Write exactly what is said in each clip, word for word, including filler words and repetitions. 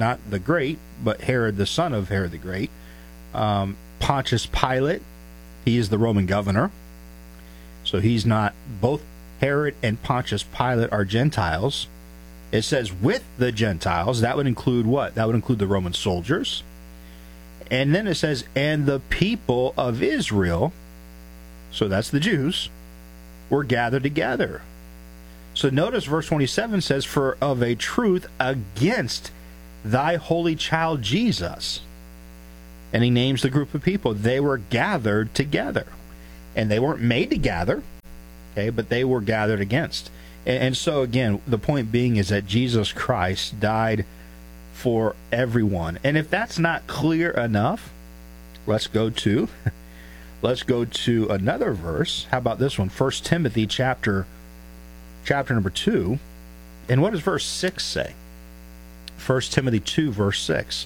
not the Great, but Herod, the son of Herod the Great. Um, Pontius Pilate, he is the Roman governor. So he's not, both Herod and Pontius Pilate are Gentiles. It says with the Gentiles, that would include what? That would include the Roman soldiers. And then it says, and the people of Israel, so that's the Jews, were gathered together. So notice verse twenty-seven says, for of a truth against thy holy child Jesus. And he names the group of people. They were gathered together. And they weren't made to gather, okay, but they were gathered against. And, and so again, the point being is that Jesus Christ died for everyone. And if that's not clear enough, let's go to let's go to another verse. How about this one? First Timothy chapter chapter number two. And what does verse six say? First Timothy two, verse six.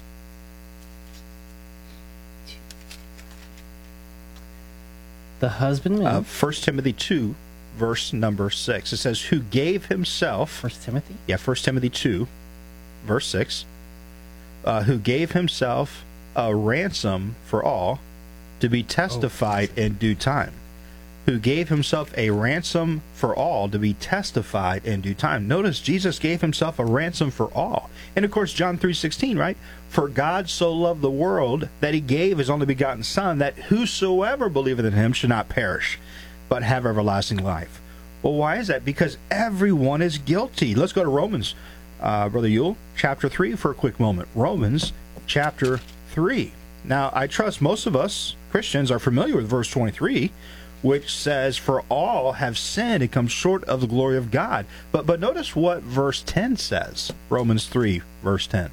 The husbandman. Uh, First Timothy two, verse number six. It says, who gave himself. First Timothy? Yeah, First Timothy two, verse six. Uh, who gave himself a ransom for all to be testified oh. in due time. Who gave himself a ransom for all to be testified in due time. Notice Jesus gave himself a ransom for all. And of course, John three sixteen, right? For God so loved the world that he gave his only begotten Son, that whosoever believeth in him should not perish, but have everlasting life. Well, why is that? Because everyone is guilty. Let's go to Romans, uh, Brother Yule, chapter three for a quick moment. Romans chapter three. Now, I trust most of us Christians are familiar with verse twenty-three, which says, for all have sinned and come short of the glory of God. But but notice what verse ten says. Romans three, verse ten.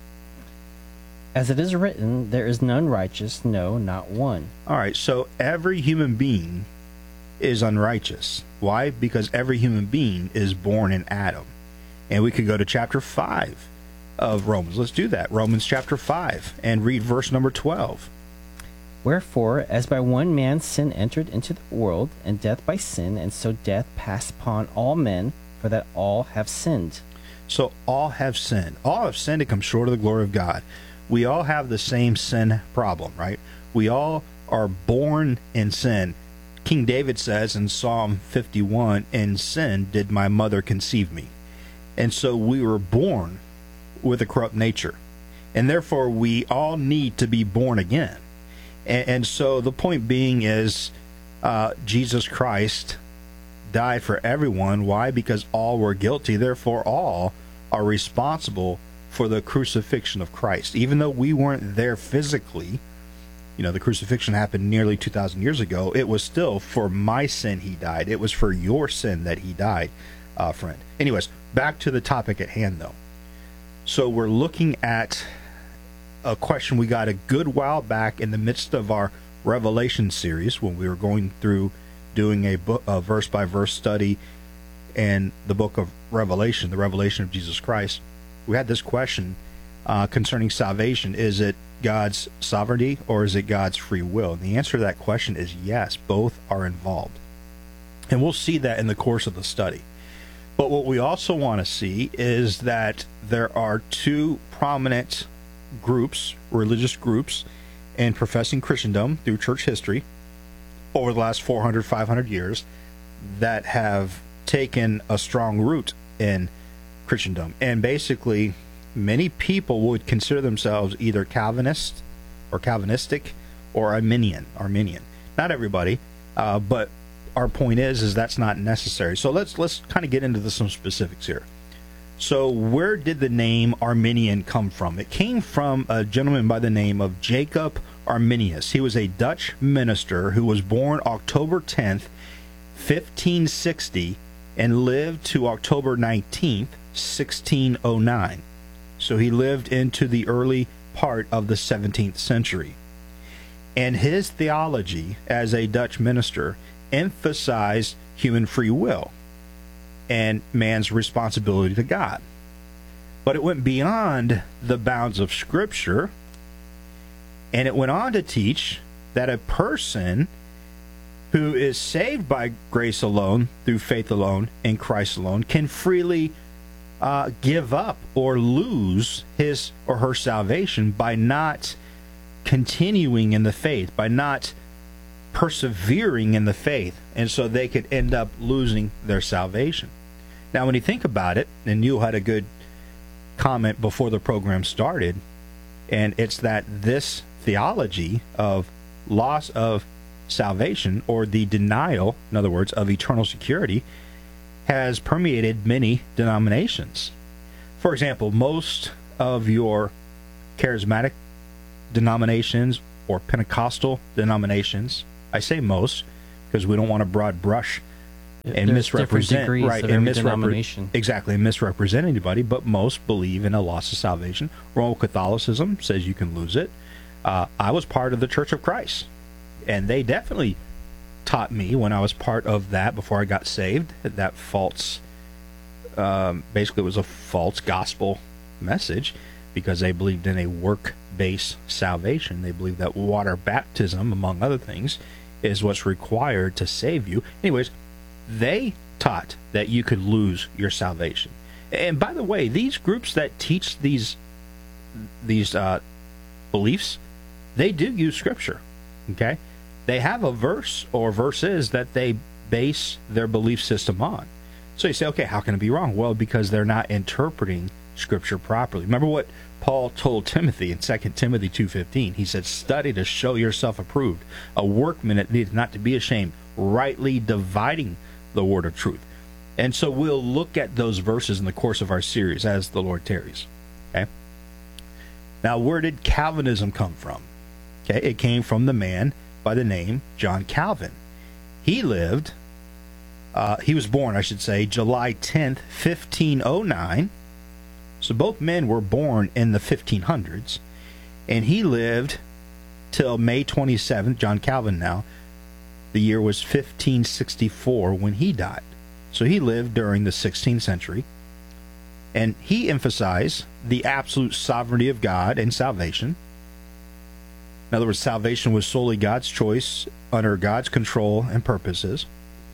As it is written, there is none righteous, no, not one. All right, so every human being is unrighteous. Why? Because every human being is born in Adam. And we could go to chapter five of Romans. Let's do that. Romans chapter five, and read verse number twelve. Wherefore, as by one man sin entered into the world, and death by sin, and so death passed upon all men, for that all have sinned. So all have sinned. All have sinned and come short of the glory of God. We all have the same sin problem, right? We all are born in sin. King David says in Psalm fifty-one, in sin did my mother conceive me. And so we were born with a corrupt nature. And therefore we all need to be born again. And, and so the point being is uh, Jesus Christ died for everyone. Why? Because all were guilty. Therefore all are responsible for the crucifixion of Christ. Even though we weren't there physically, you know, the crucifixion happened nearly two thousand years ago, it was still for my sin he died. It was for your sin that he died, uh, friend. Anyways, back to the topic at hand, though. So we're looking at a question we got a good while back in the midst of our Revelation series when we were going through doing a, book, a verse-by-verse study in the book of Revelation, the revelation of Jesus Christ. We had this question uh, concerning salvation. Is it God's sovereignty or is it God's free will? And the answer to that question is yes, both are involved. And we'll see that in the course of the study. But what we also want to see is that there are two prominent groups, religious groups, in professing Christendom through church history over the last four hundred, five hundred years that have taken a strong root in Christendom. And basically, many people would consider themselves either Calvinist or Calvinistic or Arminian. Arminian. Not everybody, uh, but our point is, is that's not necessary. So let's let's kind of get into the, some specifics here. So where did the name Arminian come from? It came from a gentleman by the name of Jacob Arminius. He was a Dutch minister who was born October tenth, fifteen sixty, and lived to October nineteenth, sixteen oh nine. So he lived into the early part of the seventeenth century. And his theology as a Dutch minister emphasized human free will and man's responsibility to God. But it went beyond the bounds of Scripture, and it went on to teach that a person who is saved by grace alone, through faith alone, in Christ alone, can freely uh, give up or lose his or her salvation by not continuing in the faith, by not persevering in the faith, and so they could end up losing their salvation. Now, when you think about it, and you had a good comment before the program started, and it's that this theology of loss of salvation, or the denial, in other words, of eternal security, has permeated many denominations. For example, most of your charismatic denominations or Pentecostal denominations, I say most because we don't want to broad brush and There's misrepresent, right? Of and misrepre- denomination. Exactly, and misrepresent anybody. But most believe in a loss of salvation. Roman Catholicism says you can lose it. Uh, I was part of the Church of Christ, and they definitely taught me when I was part of that before I got saved that false, um, basically it was a false gospel message, because they believed in a work-based salvation. They believed that water baptism, among other things, is what's required to save you. Anyways, they taught that you could lose your salvation. And by the way, these groups that teach these these uh, beliefs, they do use Scripture. Okay, they have a verse or verses that they base their belief system on. So you say, okay, how can it be wrong? Well, because they're not interpreting Scripture properly. Remember what Paul told Timothy in Second Timothy two fifteen. He said, study to show yourself approved, a workman that needs not to be ashamed, rightly dividing the word of truth. And so we'll look at those verses in the course of our series as the Lord tarries. Okay. Now, where did Calvinism come from? Okay, it came from the man by the name John Calvin. He lived, uh, he was born, I should say, July tenth, fifteen oh nine. So both men were born in the fifteen hundreds, and he lived till May twenty-seventh, John Calvin now. The year was fifteen sixty-four when he died. So he lived during the sixteenth century, and he emphasized the absolute sovereignty of God and salvation. In other words, salvation was solely God's choice under God's control and purposes.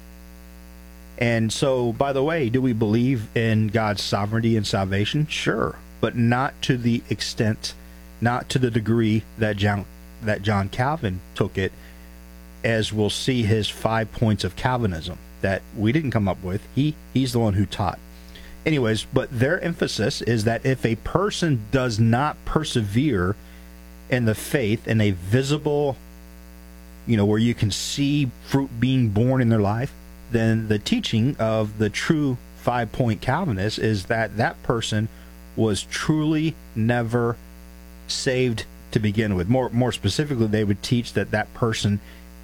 And so, by the way, do we believe in God's sovereignty and salvation? Sure, but not to the extent, not to the degree that John, that John Calvin took it, as we'll see his five points of Calvinism that we didn't come up with. He He's the one who taught. Anyways, but their emphasis is that if a person does not persevere in the faith in a visible, you know, where you can see fruit being born in their life, then the teaching of the true five-point Calvinist is that that person was truly never saved to begin with. More, more specifically, they would teach that that person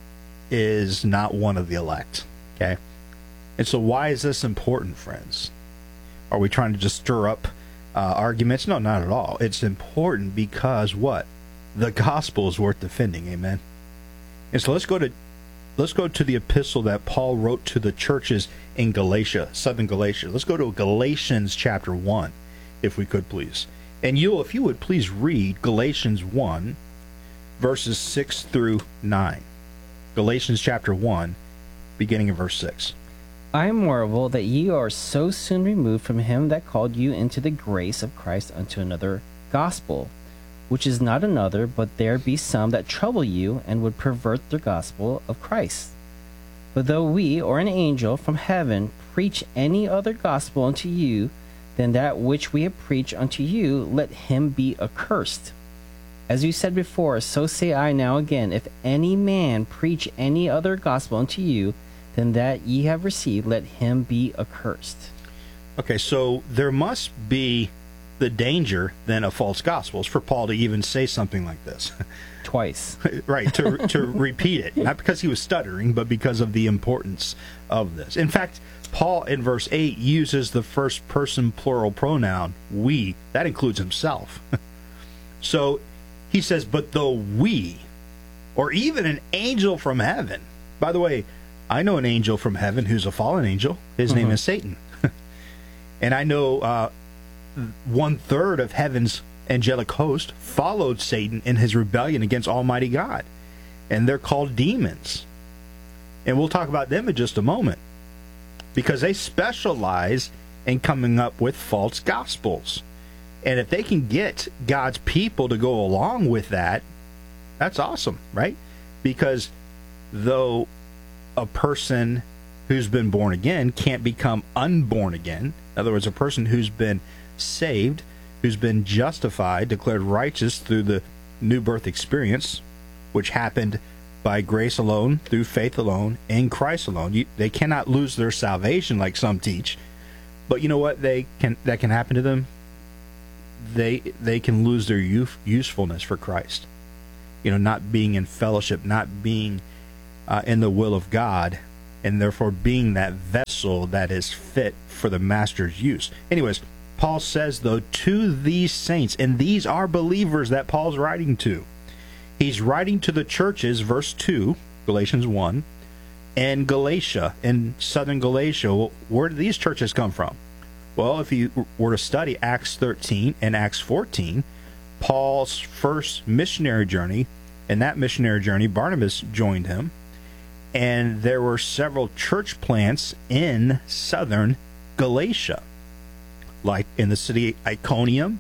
is not one of the elect. Okay? And so why is this important, friends? Are we trying to just stir up uh, arguments? No, not at all. It's important because what? The gospel is worth defending. Amen? And so let's go to Let's go to the epistle that Paul wrote to the churches in Galatia, southern Galatia. Let's go to Galatians chapter one, if we could, please. And you, if you would please read Galatians one, verses six through nine. Galatians chapter one, beginning in verse six. I marvel that ye are so soon removed from him that called you into the grace of Christ unto another gospel, which is not another, but there be some that trouble you, and would pervert the gospel of Christ. But though we, or an angel from heaven, preach any other gospel unto you than that which we have preached unto you, let him be accursed. As you said before, so say I now again, if any man preach any other gospel unto you than that ye have received, let him be accursed. Okay, so there must be the danger then of false gospels for Paul to even say something like this. Twice. Right, to to repeat it. Not because he was stuttering, but because of the importance of this. In fact, Paul in verse eight uses the first person plural pronoun, we. That includes himself. So he says, but though we, or even an angel from heaven. By the way, I know an angel from heaven who's a fallen angel. His mm-hmm. name is Satan. And I know uh, one third of heaven's angelic host followed Satan in his rebellion against Almighty God. And they're called demons. And we'll talk about them in just a moment. Because they specialize and coming up with false gospels. And if they can get God's people to go along with that, that's awesome, right? Because though a person who's been born again can't become unborn again, in other words, a person who's been saved, who's been justified, declared righteous through the new birth experience, which happened by grace alone, through faith alone, in Christ alone. You, they cannot lose their salvation like some teach. But you know what they can that can happen to them? They they can lose their use, usefulness for Christ. You know, not being in fellowship, not being uh, in the will of God, and therefore being that vessel that is fit for the master's use. Anyways, Paul says, though, to these saints, and these are believers that Paul's writing to. He's writing to the churches, verse two, Galatians one, and Galatia, in southern Galatia. Well, where do these churches come from? Well, if you were to study Acts thirteen and Acts fourteen, Paul's first missionary journey, in that missionary journey, Barnabas joined him, and there were several church plants in southern Galatia, like in the city Iconium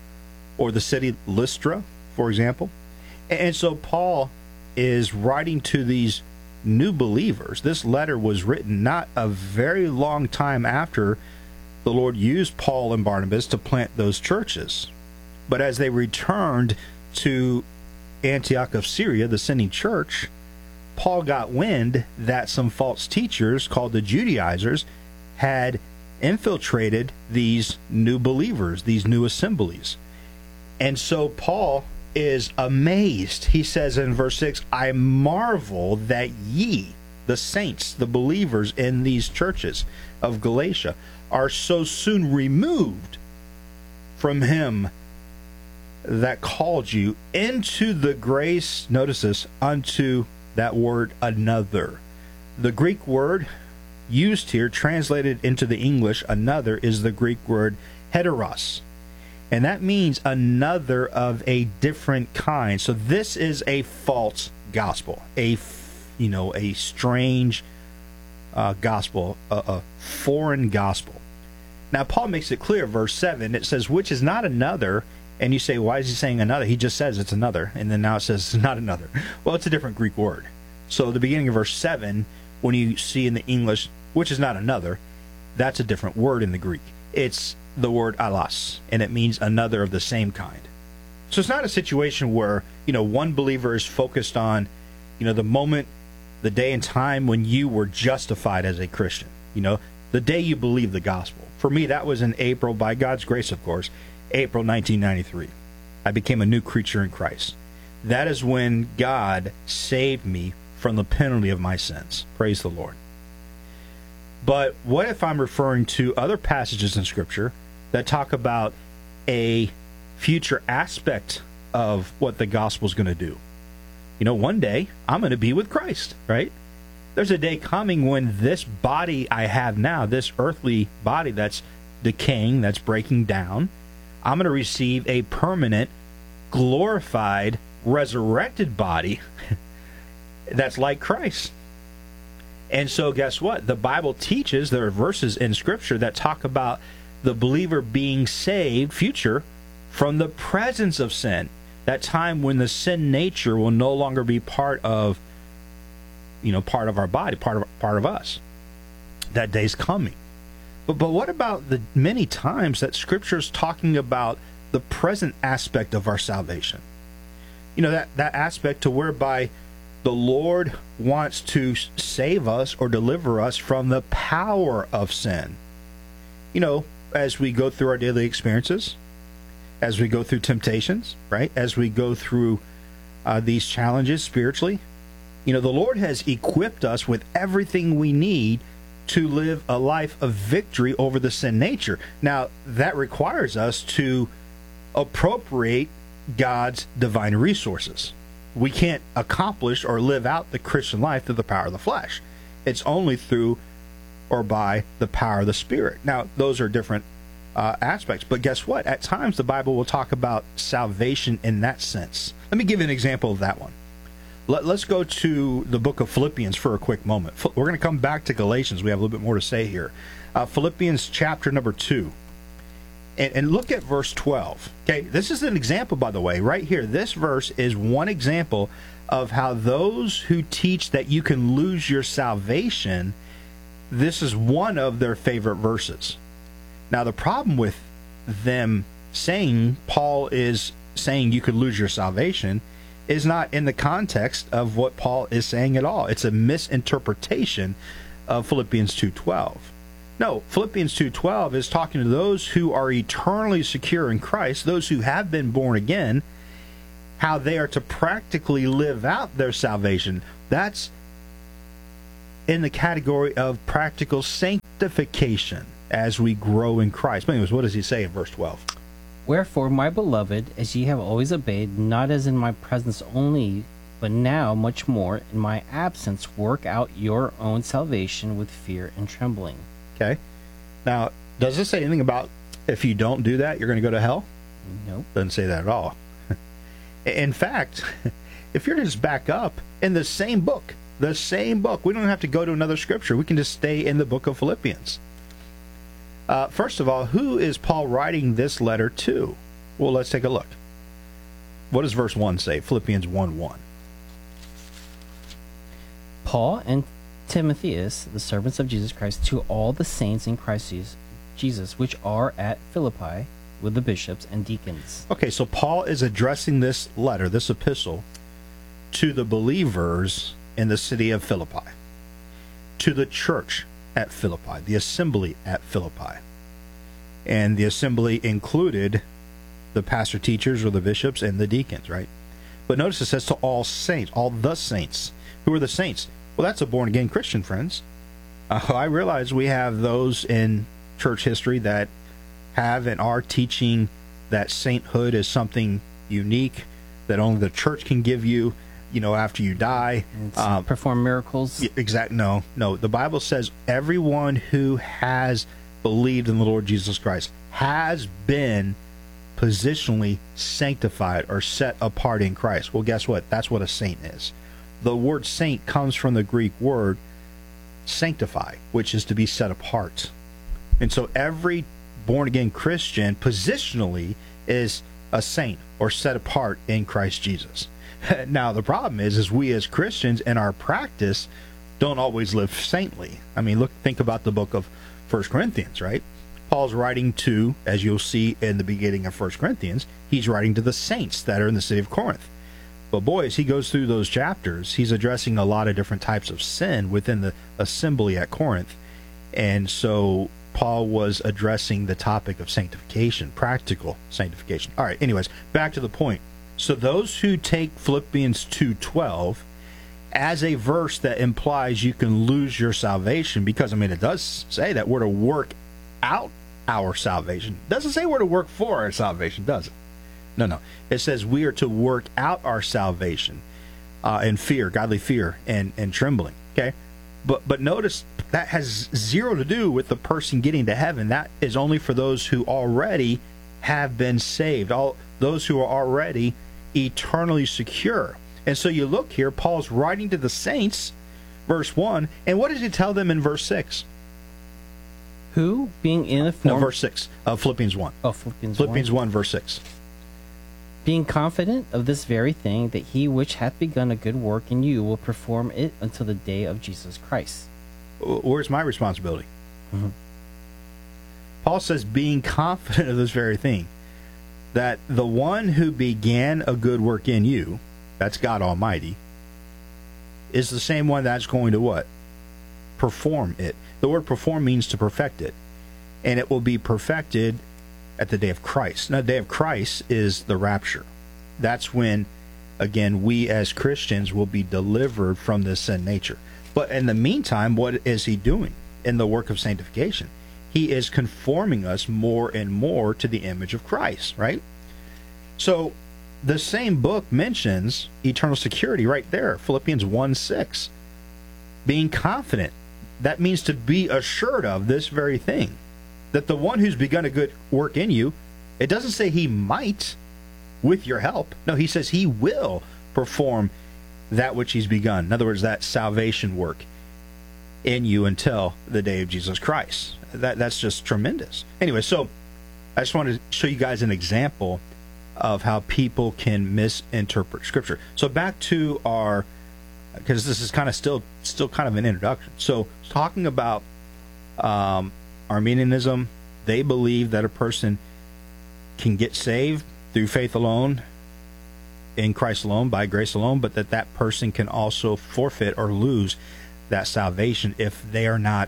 or the city Lystra, for example. And so Paul is writing to these new believers. This letter was written not a very long time after the Lord used Paul and Barnabas to plant those churches. But as they returned to Antioch of Syria, the sending church, Paul got wind that some false teachers called the Judaizers had infiltrated these new believers, these new assemblies. And so Paul is amazed. He says in verse six, I marvel that ye, the saints, the believers in these churches of Galatia, are so soon removed from him that called you into the grace, notice this, unto that word another. The Greek word used here, translated into the English, another, is the Greek word heteros. And that means another of a different kind. So this is a false gospel, a, you know, a strange uh, gospel, a, a foreign gospel. Now, Paul makes it clear, verse seven, it says, which is not another. And you say, why is he saying another? He just says it's another. And then now it says it's not another. Well, it's a different Greek word. So the beginning of verse seven, when you see in the English, which is not another, that's a different word in the Greek. It's the word allos, and it means another of the same kind. So it's not a situation where, you know, one believer is focused on, you know, the moment, the day and time when you were justified as a Christian. You know, the day you believe the gospel. For me, that was in April, by God's grace, of course, April nineteen ninety-three. I became a new creature in Christ. That is when God saved me from the penalty of my sins. Praise the Lord. But what if I'm referring to other passages in Scripture that talk about a future aspect of what the gospel is going to do? You know, one day I'm going to be with Christ, right? There's a day coming when this body I have now, this earthly body that's decaying, that's breaking down, I'm going to receive a permanent, glorified, resurrected body that's like Christ. And so guess what? The Bible teaches, there are verses in Scripture that talk about the believer being saved, future, from the presence of sin. That time when the sin nature will no longer be part of, you know, part of our body, part of part of us. That day's coming. But but what about the many times that Scripture's talking about the present aspect of our salvation? You know, that, that aspect to whereby the Lord wants to save us or deliver us from the power of sin. You know, as we go through our daily experiences, as we go through temptations, right? As we go through uh, these challenges spiritually, you know, the Lord has equipped us with everything we need to live a life of victory over the sin nature. Now, that requires us to appropriate God's divine resources. We can't accomplish or live out the Christian life through the power of the flesh. It's only through or by the power of the Spirit. Now, those are different uh, aspects. But guess what? At times, the Bible will talk about salvation in that sense. Let me give you an example of that one. Let, let's go to the book of Philippians for a quick moment. We're going to come back to Galatians. We have a little bit more to say here. Uh, Philippians chapter number two. And, and look at verse twelve. Okay, this is an example, by the way, right here. This verse is one example of how those who teach that you can lose your salvation, this is one of their favorite verses. Now, the problem with them saying Paul is saying you could lose your salvation is not in the context of what Paul is saying at all. It's a misinterpretation of Philippians two twelve. No, Philippians two twelve is talking to those who are eternally secure in Christ, those who have been born again, how they are to practically live out their salvation. That's in the category of practical sanctification as we grow in Christ. But anyways, what does he say in verse twelve? Wherefore, my beloved, as ye have always obeyed, not as in my presence only, but now much more in my absence, work out your own salvation with fear and trembling. Okay. Now, does this say anything about if you don't do that, you're going to go to hell? Nope. Doesn't say that at all. In fact, if you're to just back up in the same book, the same book, we don't have to go to another scripture. We can just stay in the book of Philippians. Uh, first of all, who is Paul writing this letter to? Well, let's take a look. What does verse one say? Philippians one one. Paul and Timotheus, the servants of Jesus Christ, to all the saints in Christ Jesus, which are at Philippi, with the bishops and deacons. Okay, so Paul is addressing this letter, this epistle, to the believers in the city of Philippi, to the church at Philippi, the assembly at Philippi. And the assembly included the pastor teachers or the bishops and the deacons, right? But notice it says to all saints, all the saints. Who are the saints? Well, that's a born-again Christian, friends. Uh, I realize we have those in church history that have and are teaching that sainthood is something unique that only the church can give you, you know, after you die. Um, perform miracles. Exact. No, no. The Bible says everyone who has believed in the Lord Jesus Christ has been positionally sanctified or set apart in Christ. Well, guess what? That's what a saint is. The word saint comes from the Greek word sanctify, which is to be set apart. And so every born-again Christian positionally is a saint or set apart in Christ Jesus. Now, the problem is, is we as Christians in our practice don't always live saintly. I mean, look, think about the book of First Corinthians, right? Paul's writing to, as you'll see in the beginning of First Corinthians, he's writing to the saints that are in the city of Corinth. But boy, as he goes through those chapters, he's addressing a lot of different types of sin within the assembly at Corinth. And so Paul was addressing the topic of sanctification, practical sanctification. All right, anyways, back to the point. So those who take Philippians two twelve as a verse that implies you can lose your salvation, because, I mean, it does say that we're to work out our salvation. It doesn't say we're to work for our salvation, does it? No, no. It says we are to work out our salvation uh, in fear, godly fear, and, and trembling. Okay? But but notice that has zero to do with the person getting to heaven. That is only for those who already have been saved, all those who are already eternally secure. And so you look here, Paul's writing to the saints, verse one, and what does he tell them in verse six? Who, being in a form... No, verse six of Philippians one. Oh, Philippians, Philippians one. one, verse six. Being confident of this very thing, that he which hath begun a good work in you will perform it until the day of Jesus Christ. Where's my responsibility? Mm-hmm. Paul says, being confident of this very thing, that the one who began a good work in you, that's God Almighty, is the same one that's going to what? Perform it. The word perform means to perfect it. And it will be perfected at the day of Christ. Now, the day of Christ is the rapture. That's when, again, we as Christians will be delivered from this sin nature. But in the meantime, what is he doing in the work of sanctification? He is conforming us more and more to the image of Christ, right? So the same book mentions eternal security right there, Philippians one six. Being confident, that means to be assured of this very thing, that the one who's begun a good work in you, it doesn't say he might with your help. No, he says he will perform that which he's begun. In other words, that salvation work in you until the day of Jesus Christ. That That's just tremendous. Anyway, so I just wanted to show you guys an example of how people can misinterpret Scripture. So back to our, because this is kind of still still kind of an introduction. So talking about um, Arminianism, they believe that a person can get saved through faith alone, in Christ alone, by grace alone, but that that person can also forfeit or lose that salvation if they are not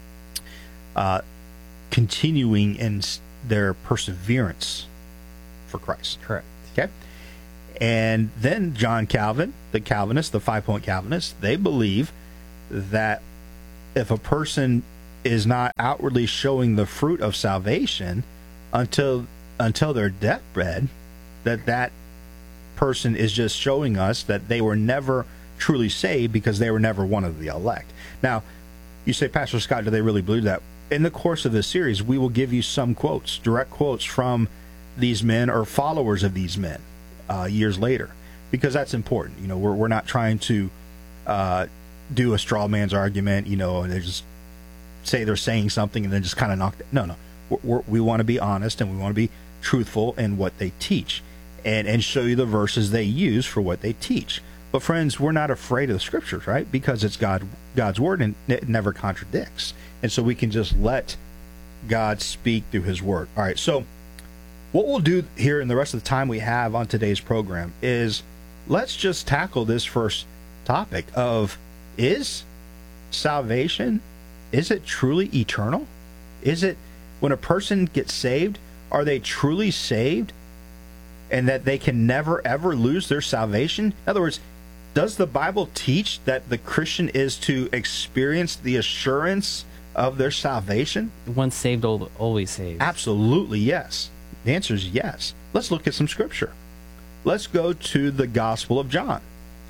uh, continuing in their perseverance for Christ. Correct. Okay? And then John Calvin, the Calvinists, the five-point Calvinists, they believe that if a person is not outwardly showing the fruit of salvation until until their deathbed, that that person is just showing us that they were never truly saved because they were never one of the elect. Now, you say, Pastor Scott, do they really believe that? In the course of this series, we will give you some quotes, direct quotes from these men or followers of these men uh, years later, because that's important. You know, we're we're not trying to uh, do a straw man's argument, you know, and they just say they're saying something and then just kind of knock it. No, no. We're, we're, we want to be honest and we want to be truthful in what they teach, and and show you the verses they use for what they teach. But friends, we're not afraid of the Scriptures, right? Because it's God God's word and it never contradicts, and so we can just let God speak through His word. All right. So what we'll do here in the rest of the time we have on today's program is let's just tackle this first topic of, is salvation, is it truly eternal? Is it, when a person gets saved, are they truly saved and that they can never ever lose their salvation? In other words, does the Bible teach that the Christian is to experience the assurance of their salvation? Once saved, always saved. Absolutely, yes. The answer is yes. Let's look at some Scripture. Let's go to the Gospel of John.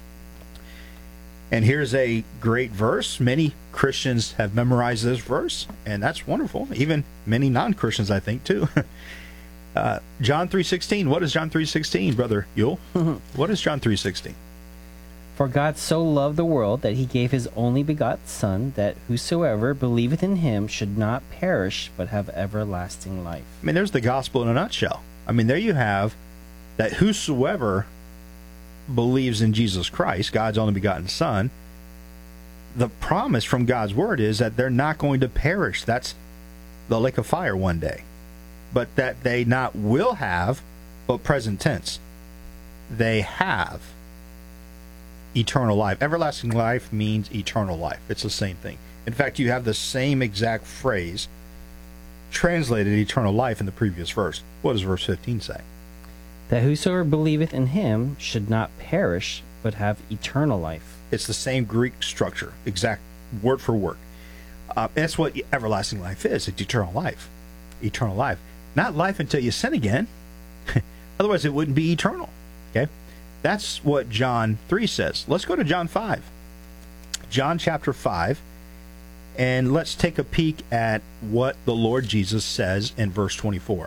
And here's a great verse. Many Christians have memorized this verse, and that's wonderful. Even many non-Christians, I think, too. uh, John three sixteen. What is John three sixteen, Brother Yule? What is John three sixteen? For God so loved the world that he gave his only begotten Son, that whosoever believeth in him should not perish, but have everlasting life. I mean, there's the gospel in a nutshell. I mean, there you have that whosoever believes in Jesus Christ, God's only begotten Son, the promise from God's word is that they're not going to perish. That's the lake of fire one day. But that they not will have, but present tense, they have eternal life. Everlasting life means eternal life. It's the same thing. In fact, you have the same exact phrase translated eternal life in the previous verse. What does verse fifteen say? That whosoever believeth in him should not perish, but have eternal life. It's the same Greek structure, exact word for word. Uh, that's what everlasting life is. It's eternal life. Eternal life. Not life until you sin again. Otherwise, it wouldn't be eternal. Okay? That's what John three says. Let's go to John five. John chapter five. And let's take a peek at what the Lord Jesus says in verse twenty-four.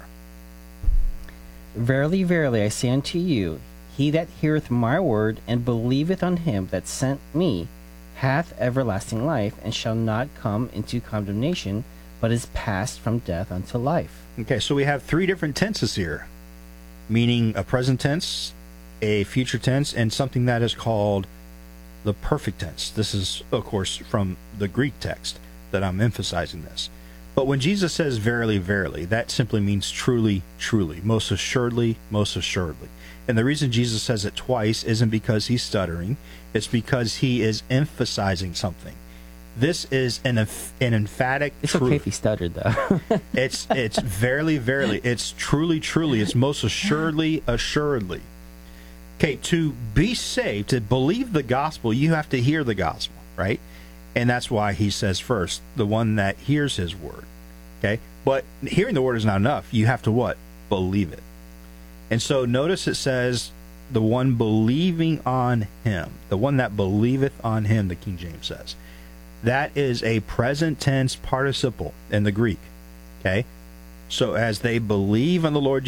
Verily, verily, I say unto you, he that heareth my word and believeth on him that sent me hath everlasting life, and shall not come into condemnation, but is passed from death unto life. Okay, so we have three different tenses here, meaning a present tense, a future tense, and something that is called the perfect tense. This is, of course, from the Greek text that I'm emphasizing this. But when Jesus says verily, verily, that simply means truly, truly, most assuredly, most assuredly. And the reason Jesus says it twice isn't because he's stuttering. It's because he is emphasizing something. This is an an emphatic It's truth. okay if he stuttered, though. it's it's verily, verily. It's truly, truly. It's most assuredly, assuredly. Okay, to be saved, to believe the gospel, you have to hear the gospel, right? And that's why he says first, the one that hears his word. Okay? But hearing the word is not enough. You have to what? Believe it. And so notice it says, the one believing on him. The one that believeth on him, the King James says. That is a present tense participle in the Greek. Okay? So as they believe on the Lord